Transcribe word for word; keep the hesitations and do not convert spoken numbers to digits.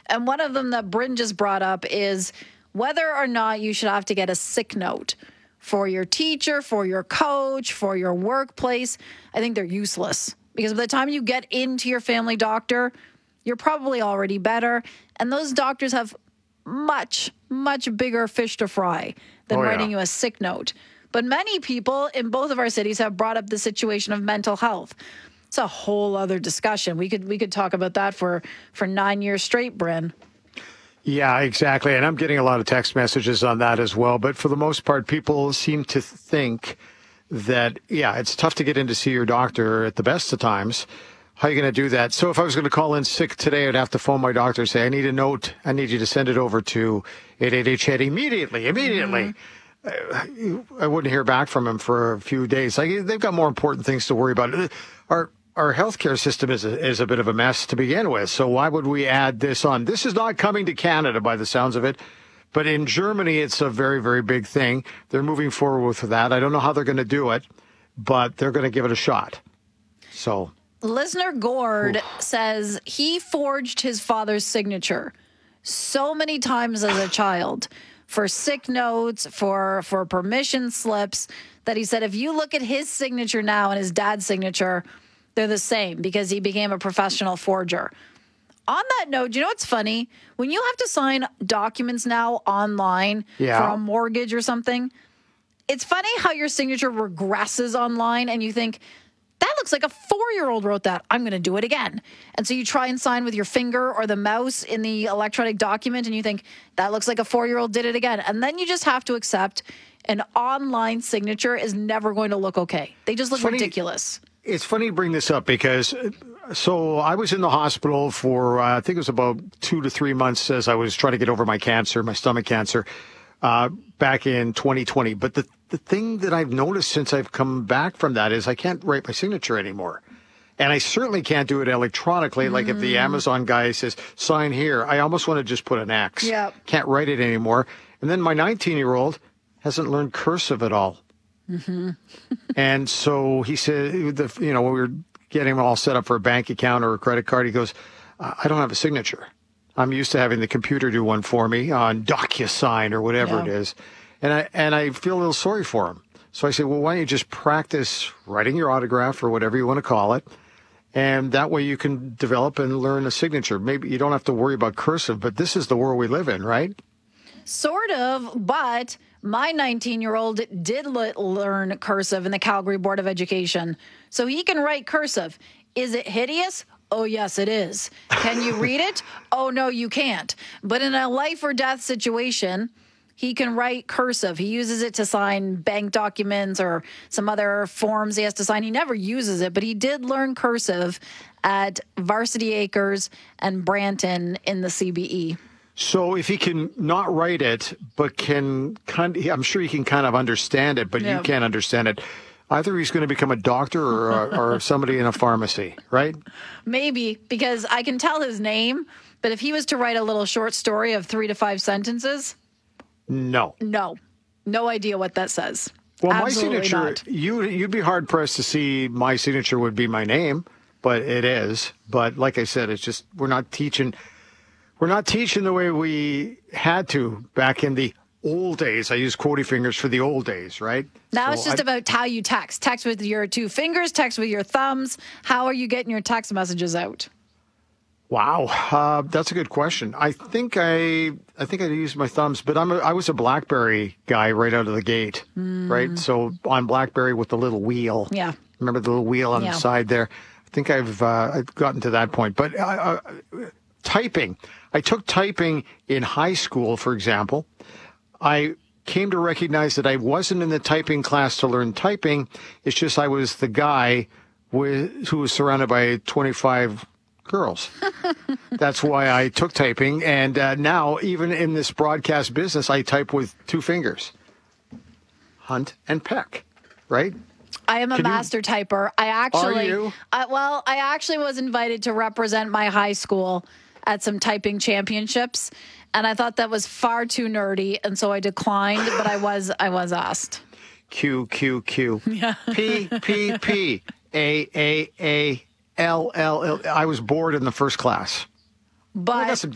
And one of them that Bryn just brought up is whether or not you should have to get a sick note for your teacher, for your coach, for your workplace. I think they're useless because by the time you get into your family doctor, you're probably already better. And those doctors have much, much bigger fish to fry than Oh, yeah. writing you a sick note. But many people in both of our cities have brought up the situation of mental health. It's a whole other discussion. We could we could talk about that for, for nine years straight, Bryn. Yeah, exactly. And I'm getting a lot of text messages on that as well. But for the most part, people seem to think that, yeah, it's tough to get in to see your doctor at the best of times. How are you going to do that? So if I was going to call in sick today, I'd have to phone my doctor and say, I need a note. I need you to send it over to eight eight eight C H E D immediately, immediately. Mm-hmm. I wouldn't hear back from him for a few days. Like, they've got more important things to worry about. Our our healthcare system is a, is a bit of a mess to begin with. So why would we add this on? This is not coming to Canada by the sounds of it. But in Germany, it's a very, very big thing. They're moving forward with that. I don't know how they're going to do it, but they're going to give it a shot. So... Listener Gord says he forged his father's signature so many times as a child for sick notes, for for permission slips, that he said if you look at his signature now and his dad's signature, they're the same because he became a professional forger. On that note, you know what's funny? When you have to sign documents now online Yeah. for a mortgage or something, it's funny how your signature regresses online and you think, that looks like a four-year-old wrote that. I'm going to do it again. And so you try and sign with your finger or the mouse in the electronic document, and you think, that looks like a four-year-old did it again. And then you just have to accept an online signature is never going to look okay. They just look Funny- ridiculous. It's funny you bring this up because, so I was in the hospital for, uh, I think it was about two to three months as I was trying to get over my cancer, my stomach cancer, uh, back in twenty twenty. But the, the thing that I've noticed since I've come back from that is I can't write my signature anymore. And I certainly can't do it electronically. Mm. Like if the Amazon guy says, sign here, I almost want to just put an X. Yep. Can't write it anymore. And then my nineteen-year-old hasn't learned cursive at all. Mm-hmm. And so he said, the, you know, when we were getting him all set up for a bank account or a credit card, he goes, I don't have a signature. I'm used to having the computer do one for me on DocuSign or whatever Yeah. it is. And I and I feel a little sorry for him. So I said, well, why don't you just practice writing your autograph or whatever you want to call it? And that way you can develop and learn a signature. Maybe you don't have to worry about cursive, but this is the world we live in, right? Sort of, but my nineteen-year-old did le- learn cursive in the Calgary Board of Education. So he can write cursive. Is it hideous? Oh, yes, it is. Can you read it? Oh, no, you can't. But in a life or death situation, he can write cursive. He uses it to sign bank documents or some other forms he has to sign. He never uses it, but he did learn cursive at Varsity Acres and Branton in the C B E. So if he can not write it, but can kind of, I'm sure he can kind of understand it, but Yeah. you can't understand it. Either he's going to become a doctor or, or somebody in a pharmacy, right? Maybe, because I can tell his name, but if he was to write a little short story of three to five sentences, No. no. No idea what that says. Well, Absolutely my signature, not. you, you'd be hard pressed to see my signature would be my name, but it is. But like I said, it's just, we're not teaching, we're not teaching the way we had to back in the old days. I use quotey fingers for the old days, right? Now So it's just I- about how you text. Text with your two fingers, text with your thumbs. How are you getting your text messages out? Wow, uh, that's a good question. I think I, I think I use my thumbs, but I'm a, I was a BlackBerry guy right out of the gate, Mm. right? So on BlackBerry with the little wheel. Yeah. Remember the little wheel on Yeah. the side there? I think I've uh, I've gotten to that point. But uh, uh, typing, I took typing in high school, for example. I came to recognize that I wasn't in the typing class to learn typing. It's just I was the guy with, who was surrounded by twenty-five girls. That's why I took typing. And uh, now, even in this broadcast business, I type with two fingers. Hunt and peck, right? I am a Can you- master typer. I actually, you? I, well, I actually was invited to represent my high school at some typing championships, and I thought that was far too nerdy, and so I declined. But I was, I was asked. Q, Q, Q. Yeah. P, P, P. A, A, A, L, L, L. I was bored in the first class. But got some